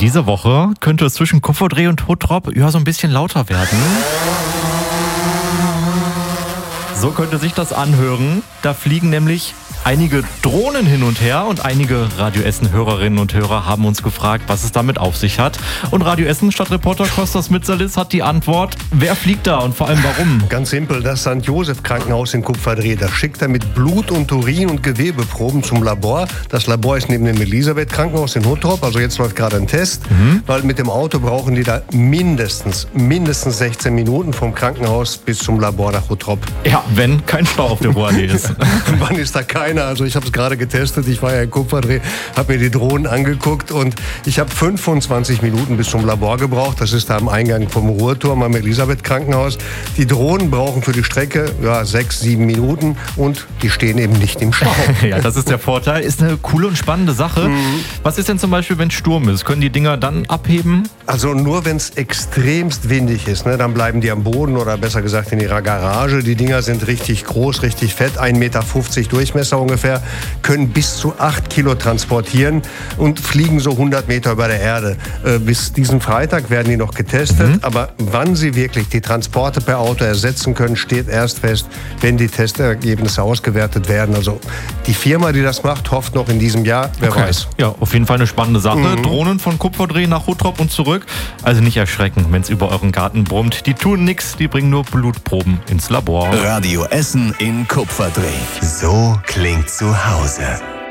Diese Woche könnte es zwischen Kupferdreh und Hottrop so ein bisschen lauter werden. So könnte sich das anhören. Da fliegen nämlich einige Drohnen hin und her und einige Radio Essen-Hörerinnen und Hörer haben uns gefragt, was es damit auf sich hat. Und Radio Essen-Stadtreporter Kostas Mitsalis hat die Antwort. Wer fliegt da und vor allem warum? Ganz simpel, das St. Joseph Krankenhaus in Kupferdreh. Da schickt er mit Blut- und Urin- und Gewebeproben zum Labor. Das Labor ist neben dem Elisabeth Krankenhaus in Hottrop. Also jetzt läuft gerade ein Test, weil mit dem Auto brauchen die da mindestens 16 Minuten vom Krankenhaus bis zum Labor nach Hottrop. Ja, wenn kein Stau auf der Ruhrallee ist. Wann ist da keiner? Also ich habe es gerade getestet. Ich war ja in Kupferdreh, habe mir die Drohnen angeguckt und ich habe 25 Minuten bis zum Labor gebraucht. Das ist da am Eingang vom Ruhrturm am Elisabeth Krankenhaus. Die Drohnen brauchen für die Strecke 6-7 Minuten und die stehen eben nicht im Stau. Ja, das ist der Vorteil. Ist eine coole und spannende Sache. Was ist denn zum Beispiel, wenn Sturm ist? Können die Dinger dann abheben? Also nur wenn es extremst windig ist, ne, dann bleiben die am Boden oder besser gesagt in ihrer Garage. Die Dinger sind richtig groß, richtig fett, 1,50 Meter Durchmesser ungefähr, können bis zu 8 Kilo transportieren und fliegen so 100 Meter über der Erde. Bis diesen Freitag werden die noch getestet, aber wann sie wirklich die Transporte per Auto ersetzen können, steht erst fest, wenn die Testergebnisse ausgewertet werden. Also die Firma, die das macht, hofft noch in diesem Jahr, wer weiß. Ja, auf jeden Fall eine spannende Sache. Drohnen von Kupferdreh nach Hottrop und zurück. Also nicht erschrecken, wenn es über euren Garten brummt. Die tun nichts, die bringen nur Blutproben ins Labor. Radio Essen in Kupferdreh. So klingt zu Hause.